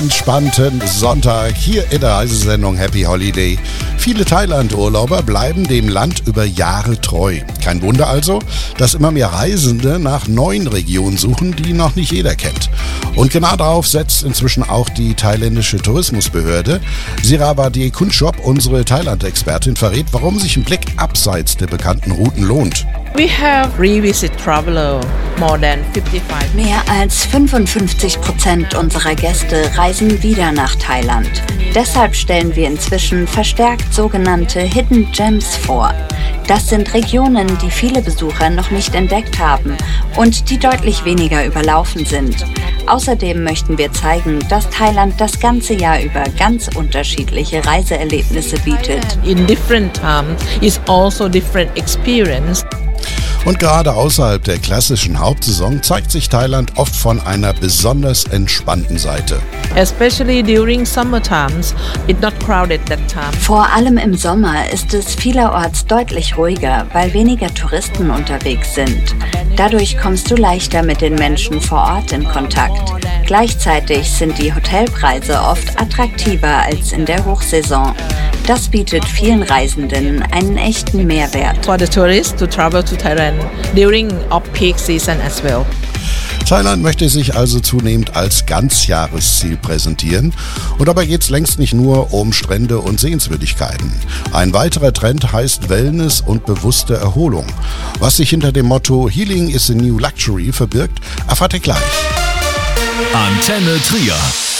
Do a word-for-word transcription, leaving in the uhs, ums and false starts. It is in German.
Entspannten Sonntag hier in der Reisesendung Happy Holiday. Viele Thailand-Urlauber bleiben dem Land über Jahre treu. Kein Wunder also, dass immer mehr Reisende nach neuen Regionen suchen, die noch nicht jeder kennt. Und genau darauf setzt inzwischen auch die thailändische Tourismusbehörde. Sirawadi Kunchop, unsere Thailand-Expertin, verrät, warum sich ein Blick abseits der bekannten Routen lohnt. We have revisit traveler more than fifty-five. Mehr als fünfundfünfzig Prozent unserer Gäste reisen wieder nach Thailand. Deshalb stellen wir inzwischen verstärkt sogenannte Hidden Gems vor. Das sind Regionen, die viele Besucher noch nicht entdeckt haben und die deutlich weniger überlaufen sind. Außerdem möchten wir zeigen, dass Thailand das ganze Jahr über ganz unterschiedliche Reiseerlebnisse bietet. In different times is also different experience. Und gerade außerhalb der klassischen Hauptsaison zeigt sich Thailand oft von einer besonders entspannten Seite. Especially during summer times, it's not crowded that time. Vor allem im Sommer ist es vielerorts deutlich ruhiger, weil weniger Touristen unterwegs sind. Dadurch kommst du leichter mit den Menschen vor Ort in Kontakt. Gleichzeitig sind die Hotelpreise oft attraktiver als in der Hochsaison. Das bietet vielen Reisenden einen echten Mehrwert. For the tourists to travel to Thailand during off-peak season as well. Thailand möchte sich also zunehmend als Ganzjahresziel präsentieren. Und dabei geht es längst nicht nur um Strände und Sehenswürdigkeiten. Ein weiterer Trend heißt Wellness und bewusste Erholung. Was sich hinter dem Motto Healing is a New Luxury verbirgt, erfahrt ihr gleich. Antenne Trier.